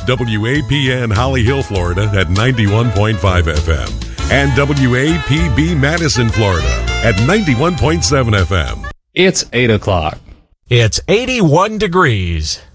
WAPN Holly Hill, Florida at 91.5 FM and WAPB Madison, Florida at 91.7 FM. It's 8 o'clock. It's 81 degrees.